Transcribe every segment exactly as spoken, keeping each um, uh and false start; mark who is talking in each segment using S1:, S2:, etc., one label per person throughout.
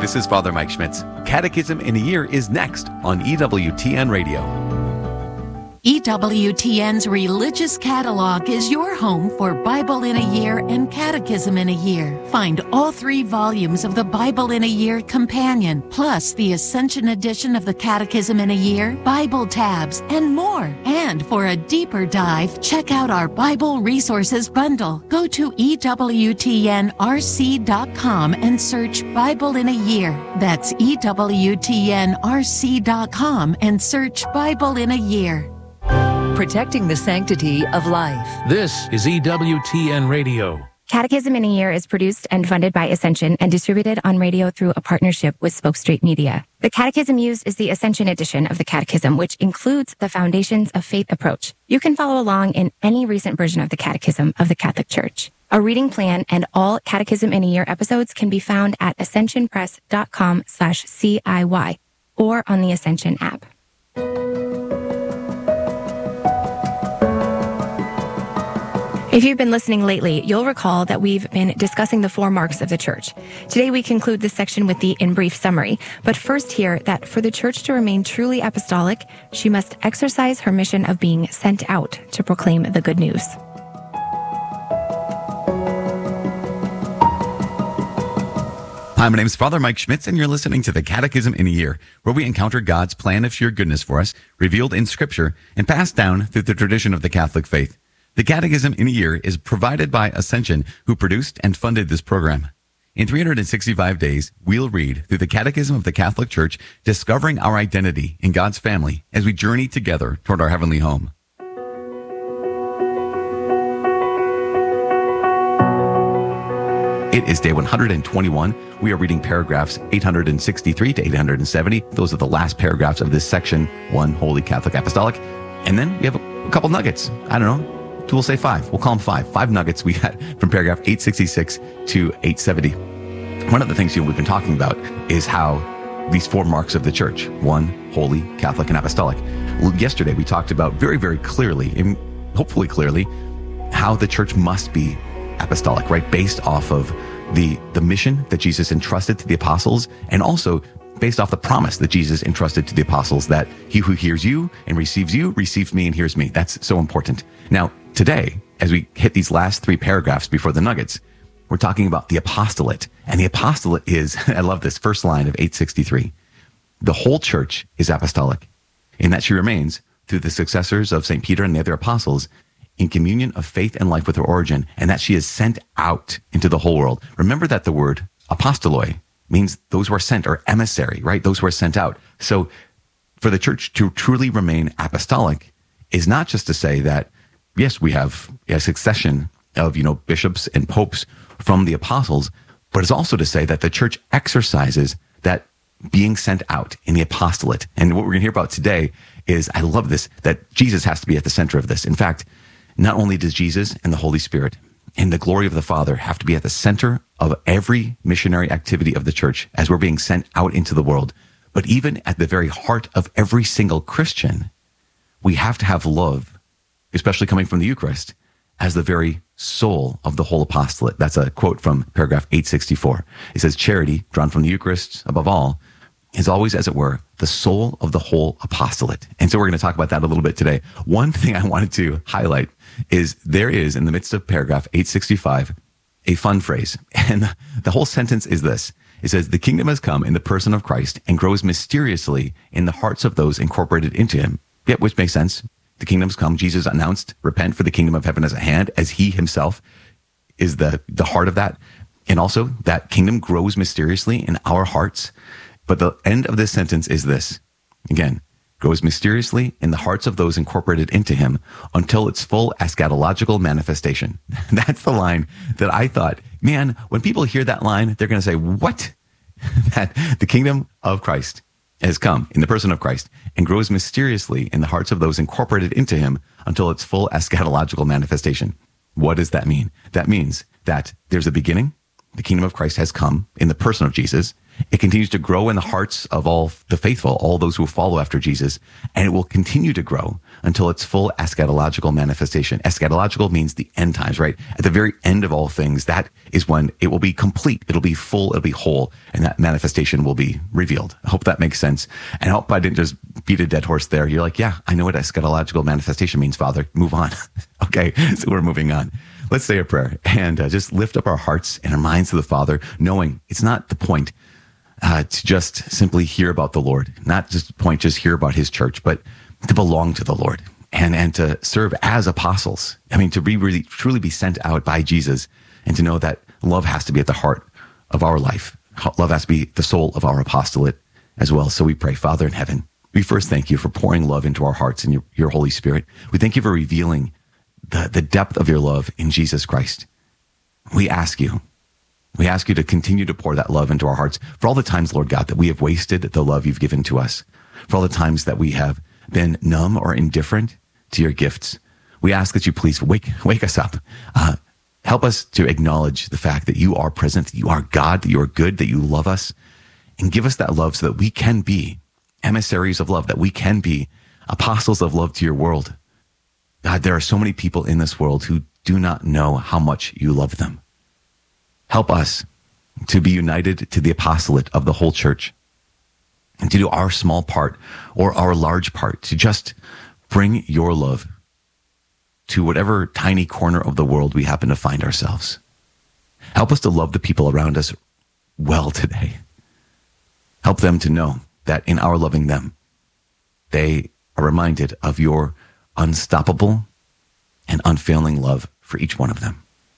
S1: this is Father Mike Schmitz. Catechism in a Year is next on E W T N Radio.
S2: E W T N's Religious Catalog is your home for Bible in a Year and Catechism in a Year. Find all three volumes of the Bible in a Year Companion, plus the Ascension edition of the Catechism in a Year, Bible tabs, and more. And for a deeper dive, check out our Bible Resources Bundle. Go to E W T N R C dot com and search Bible in a Year. That's E W T N R C dot com and search Bible in a Year.
S3: Protecting the sanctity of life.
S4: This is E W T N Radio.
S5: Catechism in a Year is produced and funded by Ascension and distributed on radio through a partnership with Spoke Street Media. The Catechism used is the Ascension edition of the Catechism, which includes the Foundations of Faith approach. You can follow along in any recent version of the Catechism of the Catholic Church. A reading plan and all Catechism in a Year episodes can be found at ascensionpress.com slash CIY or on the Ascension app. If you've been listening lately, you'll recall that we've been discussing the four marks of the Church. Today we conclude this section with the in brief summary, but first hear that for the Church to remain truly apostolic, she must exercise her mission of being sent out to proclaim the good news.
S1: Hi, my name is Father Mike Schmitz, and you're listening to the Catechism in a Year, where we encounter God's plan of sheer goodness for us, revealed in Scripture, and passed down through the tradition of the Catholic faith. The Catechism in a Year is provided by Ascension, who produced and funded this program. In three hundred sixty-five days, we'll read through the Catechism of the Catholic Church, discovering our identity in God's family as we journey together toward our heavenly home. It is day one hundred twenty-one. We are reading paragraphs eight hundred sixty-three to eight hundred seventy. Those are the last paragraphs of this section, one Holy Catholic Apostolic. And then we have a couple nuggets. I don't know. We'll say five. We'll call them five. Five nuggets we got from paragraph eight sixty-six to eight seventy. One of the things you know, we've been talking about is how these four marks of the Church, one, Holy, Catholic, and Apostolic. Yesterday, we talked about very, very clearly, and hopefully clearly, how the Church must be apostolic, right? Based off of the, the mission that Jesus entrusted to the apostles, and also based off the promise that Jesus entrusted to the apostles that he who hears you and receives you, receives me and hears me. That's so important. Now, today, as we hit these last three paragraphs before the nuggets, we're talking about the apostolate. And the apostolate is, I love this first line of eight sixty-three. The whole Church is apostolic, in that she remains, through the successors of Saint Peter and the other apostles, in communion of faith and life with her origin, and that she is sent out into the whole world. Remember that the word apostoloi means those who are sent, or emissary, right? Those who are sent out. So for the Church to truly remain apostolic is not just to say that, yes, we have a succession of, you know, bishops and popes from the apostles, but it's also to say that the Church exercises that being sent out in the apostolate. And what we're going to hear about today is, I love this, that Jesus has to be at the center of this. In fact, not only does Jesus and the Holy Spirit and the glory of the Father have to be at the center of every missionary activity of the Church as we're being sent out into the world, but even at the very heart of every single Christian, we have to have love, especially coming from the Eucharist, as the very soul of the whole apostolate. That's a quote from paragraph eight sixty-four. It says, charity, drawn from the Eucharist above all, is always, as it were, the soul of the whole apostolate. And so we're going to talk about that a little bit today. One thing I wanted to highlight is there is, in the midst of paragraph eight sixty-five, a fun phrase. And the whole sentence is this. It says, the kingdom has come in the person of Christ and grows mysteriously in the hearts of those incorporated into him. Yet, which makes sense. The kingdom's come. Jesus announced, repent, for the kingdom of heaven is at hand, as he himself is the, the heart of that. And also, that kingdom grows mysteriously in our hearts. But the end of this sentence is this. Again, grows mysteriously in the hearts of those incorporated into him until its full eschatological manifestation. That's the line that I thought, man, when people hear that line, they're going to say, what? That the kingdom of Christ has come in the person of Christ and grows mysteriously in the hearts of those incorporated into him until its full eschatological manifestation. What does that mean? That means that there's a beginning. The kingdom of Christ has come in the person of Jesus. It continues to grow in the hearts of all the faithful, all those who follow after Jesus, and it will continue to grow until its full eschatological manifestation. Eschatological means the end times, right? At the very end of all things, that is when it will be complete. It'll be full, it'll be whole, and that manifestation will be revealed. I hope that makes sense. And I hope I didn't just beat a dead horse there. You're like, yeah, I know what eschatological manifestation means, Father. Move on. Okay, so we're moving on. Let's say a prayer and uh, just lift up our hearts and our minds to the Father, knowing it's not the point uh, to just simply hear about the Lord, not just the point just hear about his church, but to belong to the Lord and, and to serve as apostles. I mean, to be really, truly be sent out by Jesus and to know that love has to be at the heart of our life. Love has to be the soul of our apostolate as well. So we pray, Father in heaven, we first thank you for pouring love into our hearts and your, your Holy Spirit. We thank you for revealing the, the depth of your love in Jesus Christ. We ask you, we ask you to continue to pour that love into our hearts for all the times, Lord God, that we have wasted the love you've given to us, for all the times that we have been numb or indifferent to your gifts. We ask that you please wake, wake us up. Uh, help us to acknowledge the fact that you are present, that you are God, that you are good, that you love us, and give us that love so that we can be emissaries of love, that we can be apostles of love to your world. God, there are so many people in this world who do not know how much you love them. Help us to be united to the apostolate of the whole church and to do our small part or our large part to just bring your love to whatever tiny corner of the world we happen to find ourselves. Help us to love the people around us well today. Help them to know that in our loving them, they are reminded of your unstoppable and unfailing love for each one of them.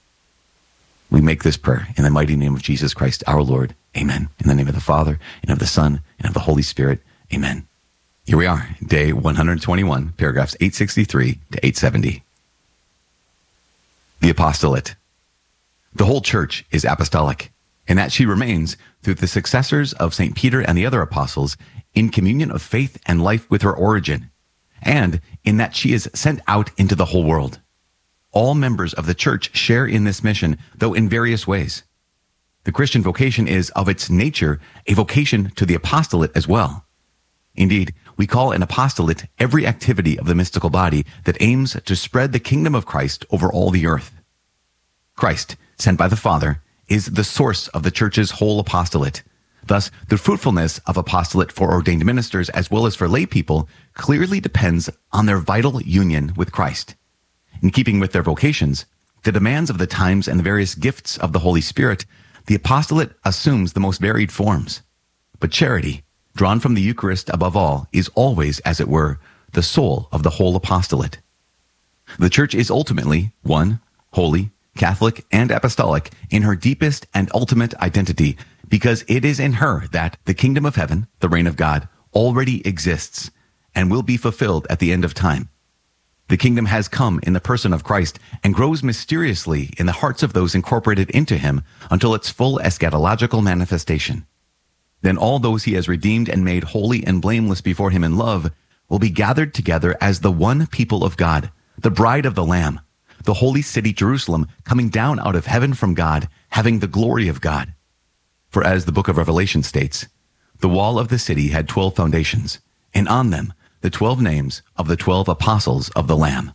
S1: We make this prayer in the mighty name of Jesus Christ, our Lord. Amen. In the name of the Father, and of the Son, and of the Holy Spirit. Amen. Here we are, day one hundred twenty-one, paragraphs eight sixty-three to eight seventy. The apostolate. The whole church is apostolic, in that she remains through the successors of Saint Peter and the other apostles in communion of faith and life with her origin, and in that she is sent out into the whole world. All members of the church share in this mission, though in various ways. The Christian vocation is, of its nature, a vocation to the apostolate as well. Indeed, we call an apostolate every activity of the mystical body that aims to spread the kingdom of Christ over all the earth. Christ, sent by the Father, is the source of the church's whole apostolate. Thus, the fruitfulness of apostolate for ordained ministers as well as for lay people clearly depends on their vital union with Christ. In keeping with their vocations, the demands of the times and the various gifts of the Holy Spirit, the apostolate assumes the most varied forms. But charity, drawn from the Eucharist above all, is always, as it were, the soul of the whole apostolate. The church is ultimately, one, holy, Catholic, and apostolic in her deepest and ultimate identity, because it is in her that the kingdom of heaven, the reign of God, already exists and will be fulfilled at the end of time. The kingdom has come in the person of Christ and grows mysteriously in the hearts of those incorporated into him until its full eschatological manifestation. Then all those he has redeemed and made holy and blameless before him in love will be gathered together as the one people of God, the bride of the Lamb, the holy city Jerusalem, coming down out of heaven from God, having the glory of God. For as the book of Revelation states, the wall of the city had twelve foundations, and on them the twelve names of the twelve apostles of the Lamb.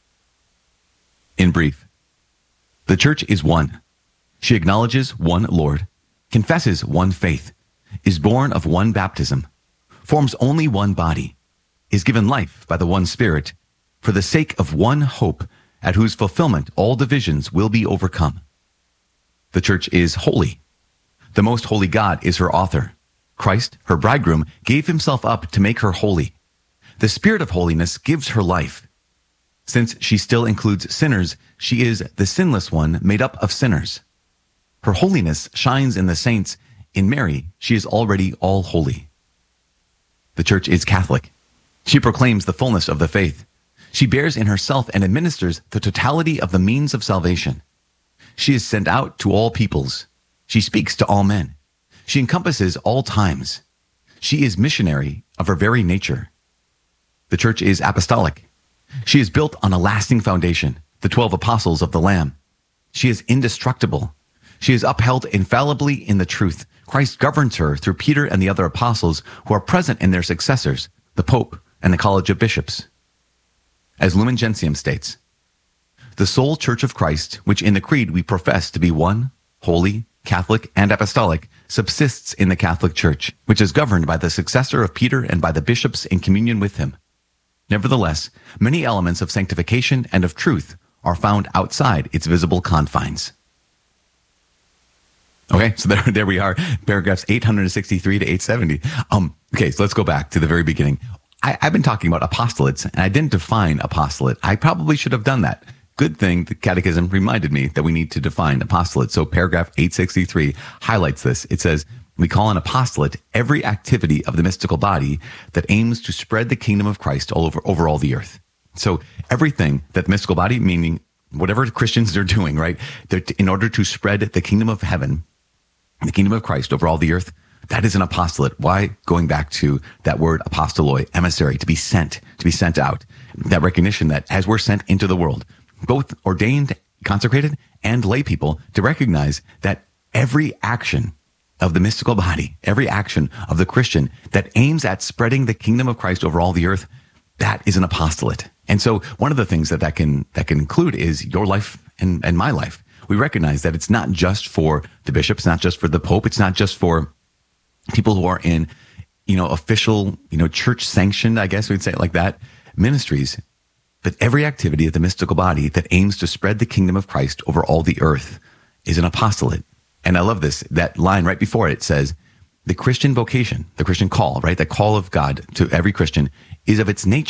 S1: In brief, the church is one. She acknowledges one Lord, confesses one faith, is born of one baptism, forms only one body, is given life by the one Spirit, for the sake of one hope, at whose fulfillment all divisions will be overcome. The church is holy. The most holy God is her author. Christ, her bridegroom, gave himself up to make her holy. The Spirit of holiness gives her life. Since she still includes sinners, she is the sinless one made up of sinners. Her holiness shines in the saints. In Mary, she is already all holy. The church is Catholic. She proclaims the fullness of the faith. She bears in herself and administers the totality of the means of salvation. She is sent out to all peoples. She speaks to all men. She encompasses all times. She is missionary of her very nature. The church is apostolic. She is built on a lasting foundation, the twelve apostles of the Lamb. She is indestructible. She is upheld infallibly in the truth. Christ governs her through Peter and the other apostles who are present in their successors, the Pope and the College of Bishops. As Lumen Gentium states, the sole Church of Christ, which in the Creed we profess to be one, holy, Catholic, and apostolic, subsists in the Catholic Church, which is governed by the successor of Peter and by the bishops in communion with him. Nevertheless, many elements of sanctification and of truth are found outside its visible confines. Okay, so there, there we are, paragraphs eight sixty-three to eight seventy. Um, okay, so let's go back to the very beginning. I, I've been talking about apostolates, and I didn't define apostolate. I probably should have done that. Good thing the Catechism reminded me that we need to define apostolate. So paragraph eight sixty-three highlights this. It says, we call an apostolate every activity of the mystical body that aims to spread the kingdom of Christ all over, over all the earth. So everything that the mystical body, meaning whatever Christians are doing, right, they're t- in order to spread the kingdom of heaven, the kingdom of Christ over all the earth, that is an apostolate. Why? Going back to that word apostoloi, emissary, to be sent, to be sent out. That recognition that as we're sent into the world, both ordained, consecrated, and lay people, to recognize that every action of the mystical body, every action of the Christian that aims at spreading the kingdom of Christ over all the earth, that is an apostolate. And so one of the things that that can, that can include is your life and, and my life. We recognize that it's not just for the bishop, it's not just for the Pope, it's not just for people who are in, you know, official, you know, church sanctioned, I guess we'd say it like that, ministries, but every activity of the mystical body that aims to spread the kingdom of Christ over all the earth is an apostolate. And I love this, that line right before it says, the Christian vocation, the Christian call, right? The call of God to every Christian is of its nature